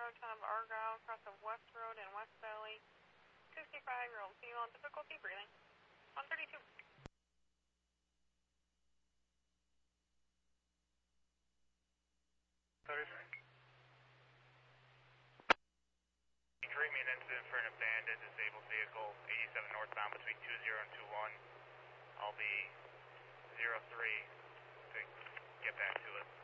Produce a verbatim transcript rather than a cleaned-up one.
town of Argyle, across of West Road and West Valley. sixty-five-year-old female, difficulty breathing. one thirty-two. Treatment incident for an abandoned disabled vehicle, eighty-seven northbound between two zero and two one. I'll be zero three to get back to it.